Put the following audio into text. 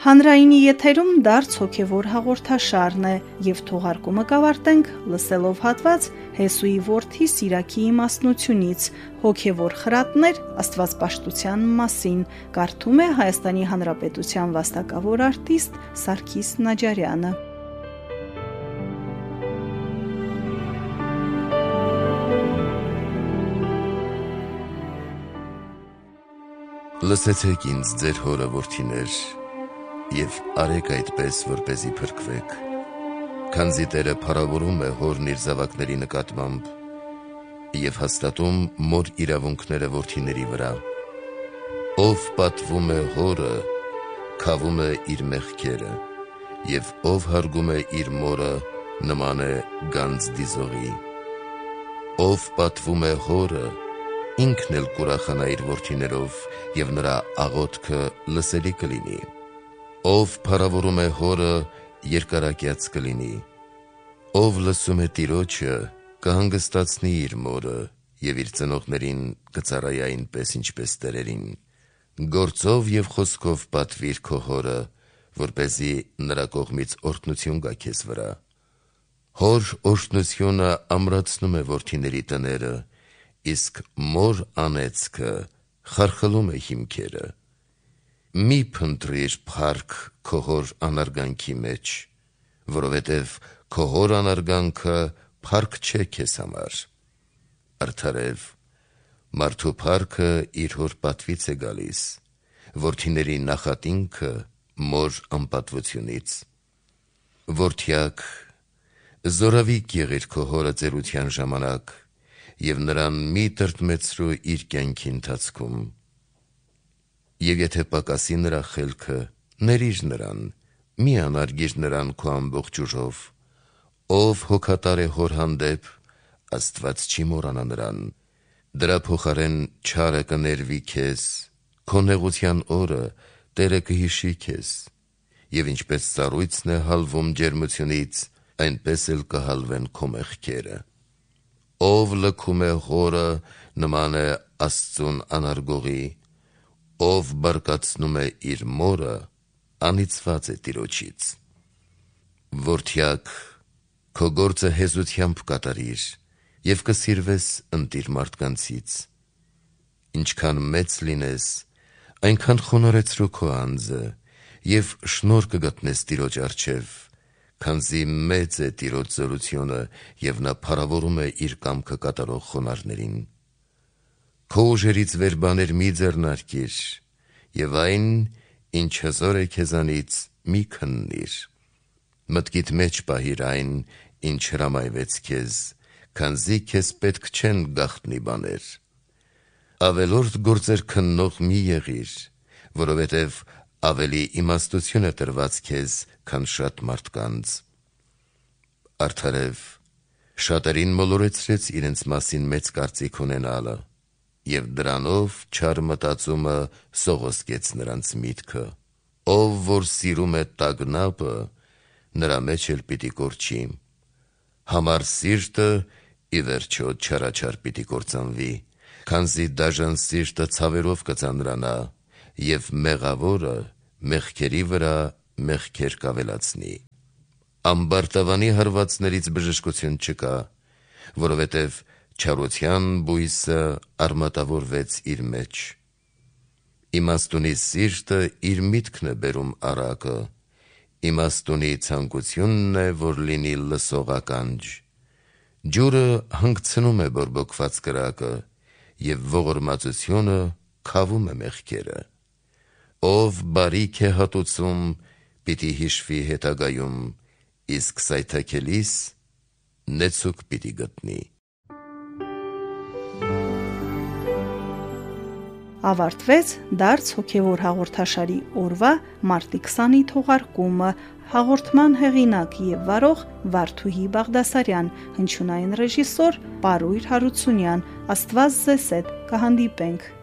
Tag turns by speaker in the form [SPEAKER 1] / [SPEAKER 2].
[SPEAKER 1] Հանրայինի եթերում դարձ հոգևոր հաղորդաշարն է եւ թողարկումը կավարտենք լսելով հատված Հեսուի որդի Սիրակի իմաստնությունից հոգևոր խրատներ աստվածպաշտության մասին կարդում է Հայաստանի Հանրապետության վաստակավոր արտիստ Սարգիս Նաջարյանը։
[SPEAKER 2] Լսեցեք ինձ ձեր հորը որդիներ, և արեք այդպես, որպեսզի փրկվեք, քանզի Տերը փառավորում է հորն իր զավակների նկատմամբ և հաստատում մոր իրավունքները որդիների վրա։ Ով պատվում է հորը, քավում է իր մեղքերը, և ով հարգում է իր մորը, նման է գանձ դիզողի։ Ով պատվում է հորը, ինքն էլ կուրախանա իր որդիներով, և նրա աղոթքը լսելի կլինի։ Ով փառավորում է հորը, երկարակյաց կլինի։ Ով լսում է Տիրոջը, կհանգստացնի իր մորը, և իր ծնողներին կծառայի այնպես, ինչպես տերերին։ Գործով և խոսքով պատվիր քո հորը, որպեսզի նրա կողմից օրհնություն գա քեզ վրա։ Հոր օրհնությունը ամրացնում է որդիների տները, իսկ մոր անեծքը խարխլում է հիմքերը։ Մի փնտրիր փառք քո հոր անարգանքի մեջ, որովհետև քո հոր անարգանքը փառք չէ քեզ համար։ Արդարև, մարդու փառքը իր հոր պատվից է գալիս, որդիների նախատինքը մոր անպատվությունից։ Որդյակ, զորավիկ եղիր քո հորը ծերության ժամանակ, և նրան մի տրտմեցրու իր կյանքի ընթացքում։ Եվ եթե պակասի նրա խելքը, ներիր նրան, մի անարգիր նրան քո ամբողջ ուժով։ Ով հոգատար է հոր հանդեպ, Աստված չի մոռանա նրան։ Դրա փոխարեն չարը կներվի քեզ, քո նեղության օրը Տերը կհիշի քեզ, և ինչպես սառույցն է հալվում ջերմությունից, այնպես էլ կհալվեն քո մեղքերը։ Ով լքում է հորը, նման է Աստծուն անարգողի, ով բարկացնում է իր մորը, անիծված է Տիրոջից։ Որդյակ, քո գործը հեզությամբ կատարիր, և կսիրվես ընտիր մարդկանցից։ Ինչքան մեծ լինես, այնքան խոնարհեցրու քո անձը, և շնորհ կգտնես Տիրոջ առջև, քանզի մեծ է Տիրոջ զորությունը, և նա փառավորում է իր կամքը կատարող խոնարհներին։ Քո ուժերից վեր բաներ մի ձեռնարկիր, և այն, ինչ հզոր է քեզանից, մի քննիր։ Մտքիդ մեջ պահիր այն, ինչ հրամայվեց քեզ, քանզի քեզ պետք չեն գաղտնի բաներ։ Ավելորդ գործեր քննող մի եղիր, որովհետև ավելի իմաստություն է տրված քեզ, քան շատ մարդկանց։ Արդարև, շատերին մոլորեցրեց իրենց մասին մեծ կարծիք ունենալը, և դրանով չար մտածումը սողոսկեց նրանց միտքը։ Ով որ սիրում է տագնապը, նրա մեջ էլ պիտի կորչի։ Համառ սիրտը ի վերջո չարաչար պիտի կործանվի, քանզի դաժան սիրտը ցավերով կծանրանա, և մեղավորը մեղքերի վրա մեղքեր կավելացնի։ Ամբարտավանի հարվածներից բժշկություն չկա, որովհետև չարության բույսը արմատավորվեց իր մեջ։ Իմաստունի սիրտը իր միտքն է բերում առակը, իմաստունի ցանկությունն է, որ լինի լսող ականջ։ Ջուրը հանգցնում է բորբոքված կրակը, և ողորմածությունը քավում է մեղքերը։ Ով բարիք է հատուցում, պիտի հիշվի հետագայում, իսկ սայթաքելիս նեցուկ պիտի գտնի։
[SPEAKER 1] Ավարտվեց դարձ հոգևոր հաղորդաշարի օրվա մարտի 20-ի թողարկումը։ Հաղորդման հեղինակ և վարող Վարդուհի Բաղդասարյան, հնչյունային ռեժիսոր Պարույր Հարությունյան։ Աստված ձեզ հետ կհանդիպենք։